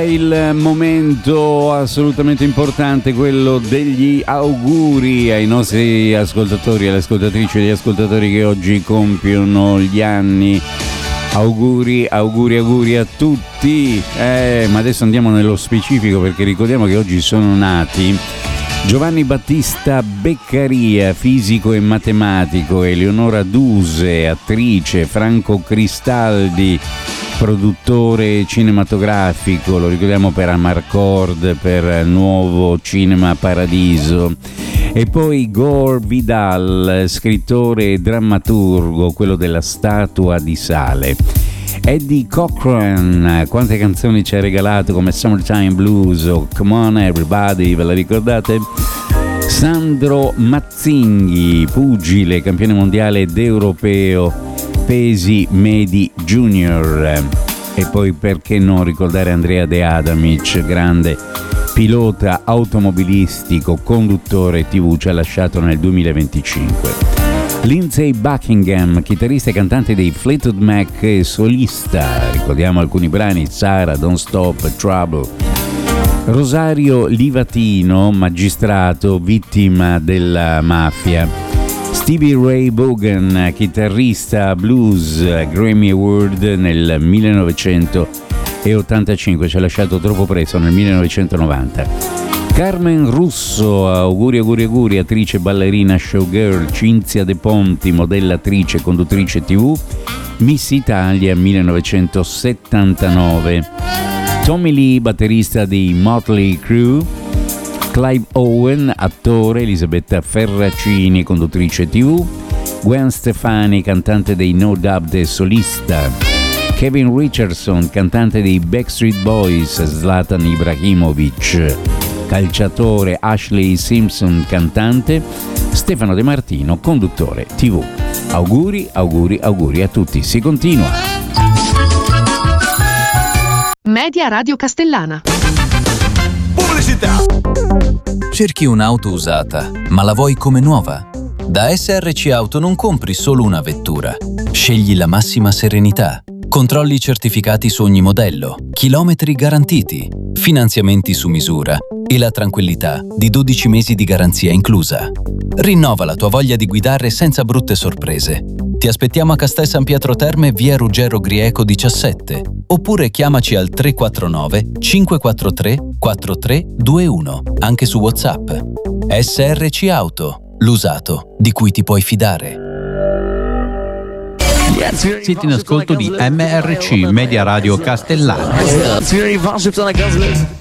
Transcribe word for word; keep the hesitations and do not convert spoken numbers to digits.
Il momento assolutamente importante, quello degli auguri ai nostri ascoltatori, alle ascoltatrici e agli ascoltatori che oggi compiono gli anni. Auguri, auguri, auguri a tutti. Eh, ma adesso andiamo nello specifico, perché ricordiamo che oggi sono nati Giovanni Battista Beccaria, fisico e matematico, Eleonora Duse, attrice, Franco Cristaldi, produttore cinematografico, lo ricordiamo per Amarcord, per Nuovo Cinema Paradiso, e poi Gore Vidal, scrittore e drammaturgo, quello della Statua di Sale. Eddie Cochran, quante canzoni ci ha regalato, come Summertime Blues o Come On Everybody, ve la ricordate? Sandro Mazzinghi, pugile, campione mondiale ed europeo pesi medi junior. E poi perché non ricordare Andrea De Adamic, grande pilota automobilistico, conduttore tivù, ci ha lasciato nel duemilaventicinque. Lindsey Buckingham, chitarrista e cantante dei Fleetwood Mac e solista, ricordiamo alcuni brani: Sarah, Don't Stop, Trouble. Rosario Livatino, magistrato, vittima della mafia. Stevie Ray Vaughan, chitarrista blues, Grammy Award nel millenovecentottantacinque, ci ha lasciato troppo presto, nel millenovecentonovanta. Carmen Russo, auguri, auguri, auguri, attrice, ballerina, showgirl. Cinzia De Ponti, modella, attrice, conduttrice tivù, Miss Italia millenovecentosettantanove. Tommy Lee, batterista dei Motley Crue. Clive Owen, attore. Elisabetta Ferracini, conduttrice tivù. Gwen Stefani, cantante dei No Doubt e solista. Kevin Richardson, cantante dei Backstreet Boys. Zlatan Ibrahimovic, calciatore. Ashley Simpson, cantante. Stefano De Martino, conduttore tivù. Auguri, auguri, auguri a tutti. Si continua. Media Radio Castellana. Pubblicità. Cerchi un'auto usata, ma la vuoi come nuova? Da S R C Auto non compri solo una vettura. Scegli la massima serenità. Controlli certificati su ogni modello, chilometri garantiti, finanziamenti su misura e la tranquillità di dodici mesi di garanzia inclusa. Rinnova la tua voglia di guidare senza brutte sorprese. Ti aspettiamo a Castel San Pietro Terme, via Ruggero Grieco diciassette, oppure chiamaci al tre quattro nove cinque quattro tre quattro tre due uno, anche su WhatsApp. S R C Auto, l'usato di cui ti puoi fidare. Siete in ascolto di M R C Media Radio Castellana.